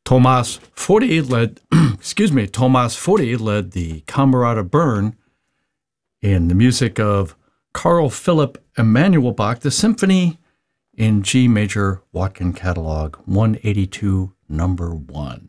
Thomas Fori led, Thomas Fori led the Camerata Bern in the music of Carl Philipp Emanuel Bach, the Symphony in G Major, Watkins Catalog 182, number 1.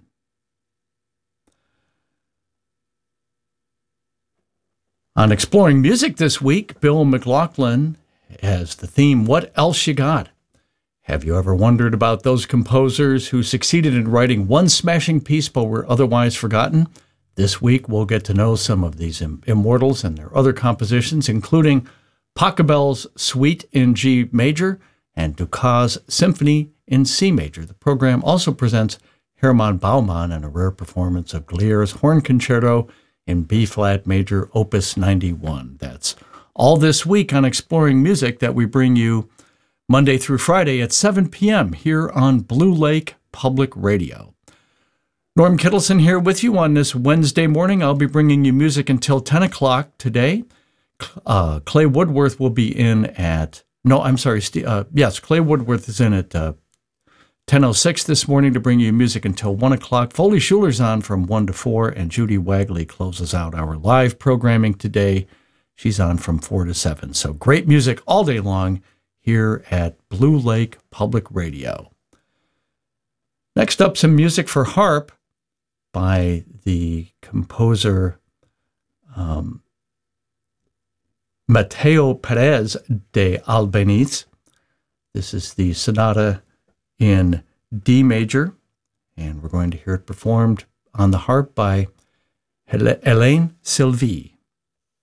On Exploring Music this week, Bill McLaughlin has the theme, What Else You Got? Have you ever wondered about those composers who succeeded in writing one smashing piece but were otherwise forgotten? This week, we'll get to know some of these immortals and their other compositions, including Pachelbel's Suite in G Major and Dukas' Symphony in C Major. The program also presents Hermann Baumann and a rare performance of Glier's Horn Concerto in B-flat major, Opus 91. That's all this week on Exploring Music that we bring you Monday through Friday at 7 p.m. here on Blue Lake Public Radio. Norm Kittleson here with you on this Wednesday morning. I'll be bringing you music until 10 o'clock today. Clay Woodworth will be in at, Clay Woodworth is in at 10:06 this morning to bring you music until 1 o'clock. Foley Schuler's on from 1 to 4, and Judy Wagley closes out our live programming today. She's on from 4 to 7. So great music all day long here at Blue Lake Public Radio. Next up, some music for harp by the composer Mateo Perez de Albeniz. This is the sonata in D major, and we're going to hear it performed on the harp by Hélène Sylvie.